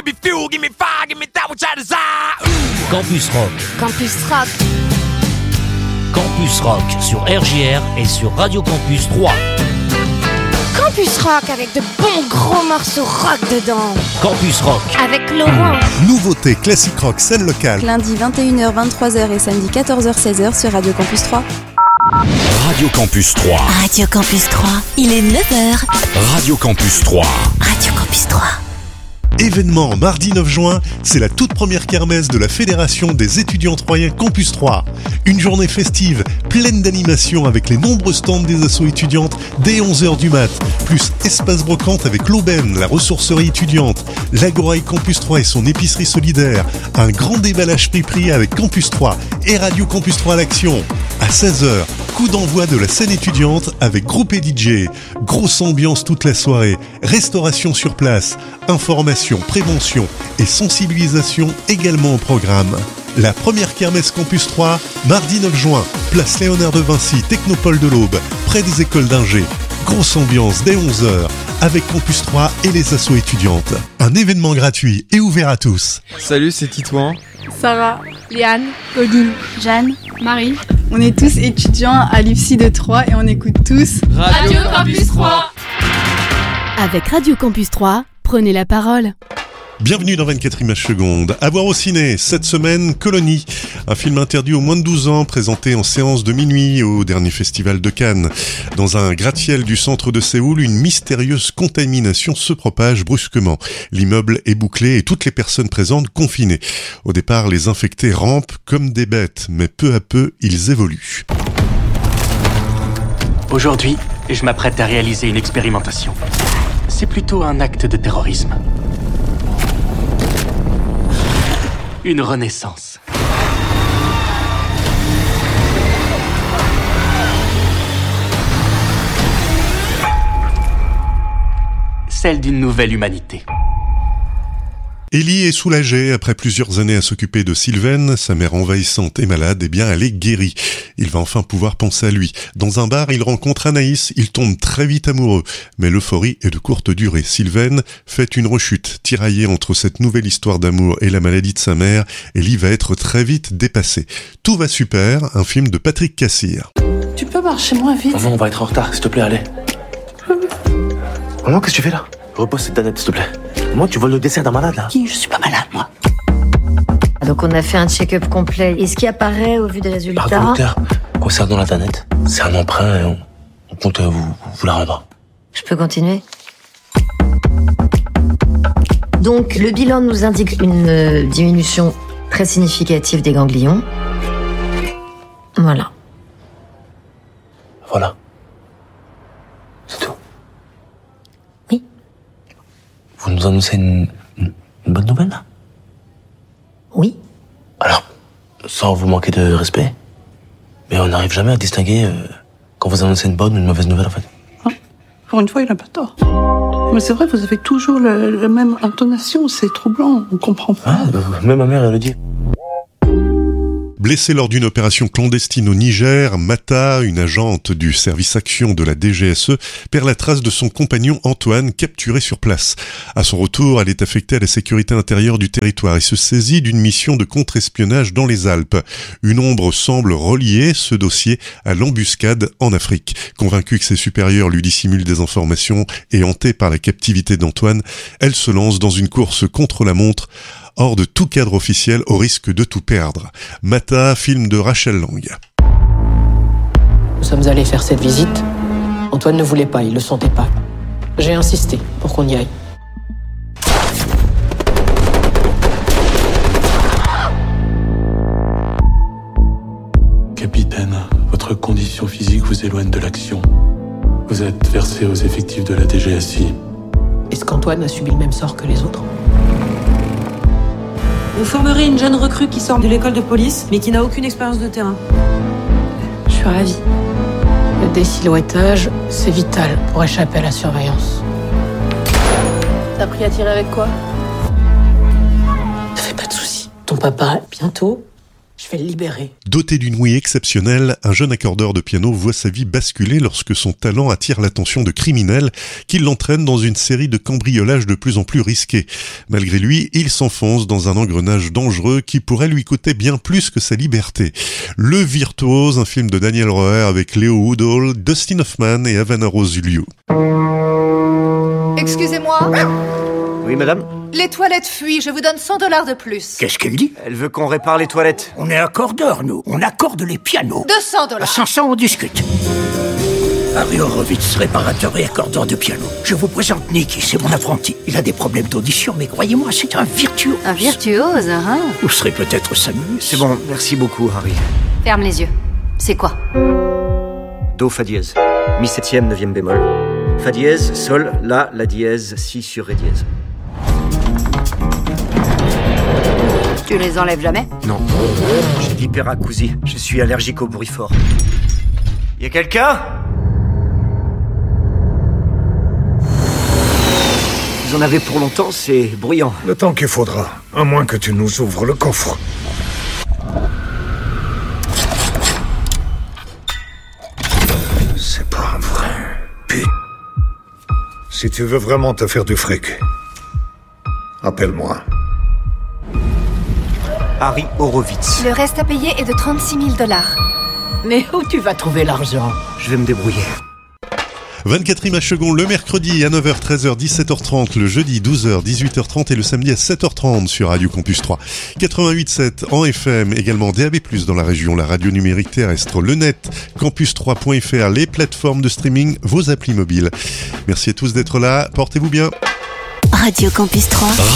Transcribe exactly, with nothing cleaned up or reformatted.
me fuel, give me fire, give me that which I desire. Ooh. Campus Rock. Campus Rock. Campus Rock sur R J R et sur Radio Campus trois. Campus Rock avec de bons gros morceaux rock dedans. Campus Rock avec Laurent. Nouveauté classique rock scène locale. Lundi vingt et une heures vingt-trois heures et samedi quatorze heures seize heures sur Radio Campus trois. Radio Campus trois. Radio Campus trois, il est neuf heures. Radio Campus trois. Radio Campus trois. Événement mardi neuf juin, c'est la toute première kermesse de la Fédération des étudiants troyens Campus trois. Une journée festive, pleine d'animation avec les nombreux stands des assos étudiantes dès onze heures du mat, plus espace brocante avec l'aubaine, la ressourcerie étudiante, l'Agora Campus trois et son épicerie solidaire, un grand déballage prix-prix avec Campus trois et Radio Campus trois à l'action. À seize heures, coup d'envoi de la scène étudiante avec groupe et D J. Grosse ambiance toute la soirée, restauration sur place, information, prévention et sensibilisation également au programme. La première kermesse Campus trois, mardi neuf juin, place Léonard de Vinci, Technopole de l'Aube, près des écoles d'ingé. Grosse ambiance dès onze heures avec Campus trois et les assos étudiantes. Un événement gratuit et ouvert à tous. Salut, c'est Titouan, Sarah, Liane, Claudine, Jeanne, Marie. On est tous étudiants à l'U F S I de Troyes et on écoute tous Radio Campus trois. Avec Radio Campus trois, prenez la parole. Bienvenue dans vingt-quatre images secondes. À voir au ciné, cette semaine, Colonie, un film interdit aux moins de douze ans, présenté en séance de minuit au dernier festival de Cannes. Dans un gratte-ciel du centre de Séoul, une mystérieuse contamination se propage brusquement. L'immeuble est bouclé et toutes les personnes présentes confinées. Au départ, les infectés rampent comme des bêtes, mais peu à peu, ils évoluent. Aujourd'hui, je m'apprête à réaliser une expérimentation. C'est plutôt un acte de terrorisme. Une renaissance. Celle d'une nouvelle humanité. Ellie est soulagée après plusieurs années à s'occuper de Sylvaine, sa mère envahissante et malade, eh bien elle est guérie. Il va enfin pouvoir penser à lui. Dans un bar, il rencontre Anaïs, il tombe très vite amoureux. Mais l'euphorie est de courte durée. Sylvaine fait une rechute. Tiraillée entre cette nouvelle histoire d'amour et la maladie de sa mère, Ellie va être très vite dépassée. Tout va super, un film de Patrick Cassir. Tu peux marcher moins vite? Maman, on va être en retard, s'il te plaît, allez. Maman, qu'est-ce que tu fais là? Repose cette danette, s'il te plaît. Moi, tu voles le dessert d'un malade, là? Qui? Je suis pas malade, moi. Donc on a fait un check-up complet. Et ce qui apparaît au vu des résultats... Pardon, docteur, concernant la danette, c'est un emprunt et on, on compte vous, vous la rendre. Je peux continuer? Donc le bilan nous indique une euh, diminution très significative des ganglions. Voilà. Voilà. C'est tout. Oui. Vous nous annoncez une, une, une bonne nouvelle, là? Oui. Alors, sans vous manquer de respect, mais on n'arrive jamais à distinguer euh, quand vous annoncez une bonne ou une mauvaise nouvelle, en fait. Hein? Pour une fois, il n'a pas tort. Mais c'est vrai, vous avez toujours le, la même intonation, c'est troublant, on comprend pas. Ah, bah, même ma mère, elle le dit. Blessée lors d'une opération clandestine au Niger, Mata, une agente du service action de la D G S E, perd la trace de son compagnon Antoine, capturé sur place. À son retour, elle est affectée à la sécurité intérieure du territoire et se saisit d'une mission de contre-espionnage dans les Alpes. Une ombre semble relier ce dossier à l'embuscade en Afrique. Convaincue que ses supérieurs lui dissimulent des informations et hantée par la captivité d'Antoine, elle se lance dans une course contre la montre, hors de tout cadre officiel au risque de tout perdre. Mata, film de Rachel Lang. Nous sommes allés faire cette visite. Antoine ne voulait pas, il le sentait pas. J'ai insisté pour qu'on y aille. Capitaine, votre condition physique vous éloigne de l'action. Vous êtes versé aux effectifs de la D G S I. Est-ce qu'Antoine a subi le même sort que les autres ? Vous formerez une jeune recrue qui sort de l'école de police, mais qui n'a aucune expérience de terrain. Je suis ravie. Le désilhouettage, c'est vital pour échapper à la surveillance. T'as appris à tirer avec quoi? Ne fais pas de soucis. Ton papa, bientôt, Je vais le libérer. Doté d'une ouïe exceptionnelle, un jeune accordeur de piano voit sa vie basculer lorsque son talent attire l'attention de criminels qui l'entraînent dans une série de cambriolages de plus en plus risqués. Malgré lui, il s'enfonce dans un engrenage dangereux qui pourrait lui coûter bien plus que sa liberté. Le Virtuose, un film de Daniel Roher avec Léo Woodall, Dustin Hoffman et Havana Rose Liu. Excusez-moi. Oui, madame? Les toilettes fuient, je vous donne cent dollars de plus. Qu'est-ce qu'elle dit? Elle veut qu'on répare les toilettes. On est accordeurs, nous. On accorde les pianos. deux cents dollars. À cinq cents, on discute. Harry Horowitz, réparateur et accordeur de piano. Je vous présente Nicky, c'est mon apprenti. Il a des problèmes d'audition, mais croyez-moi, c'est un virtuose. Un virtuose, hein? Vous serez peut-être sa muse. C'est bon, merci beaucoup, Harry. Ferme les yeux. C'est quoi? Do, fa dièse. Mi septième, neuvième bémol. Fa dièse, sol, la, la dièse, si sur ré dièse. Tu les enlèves jamais? Non. J'ai de l'hyperacousie. Je suis allergique au bruit fort. Y'a quelqu'un? Vous en avez pour longtemps, c'est bruyant. Le temps qu'il faudra, à moins que tu nous ouvres le coffre. C'est pas vrai. Putain. Si tu veux vraiment te faire du fric, appelle-moi. Harry Horowitz. Le reste à payer est de trente-six mille dollars. Mais où tu vas trouver l'argent? Je vais me débrouiller. vingt-quatre images secondes le mercredi à neuf heures, treize heures, dix-sept heures trente, le jeudi douze heures, dix-huit heures trente et le samedi à sept heures trente sur Radio Campus trois. quatre-vingt-huit virgule sept en F M, également D A B plus, dans la région, la radio numérique terrestre, le net, campus trois point f r, les plateformes de streaming, vos applis mobiles. Merci à tous d'être là, portez-vous bien. Radio Campus trois.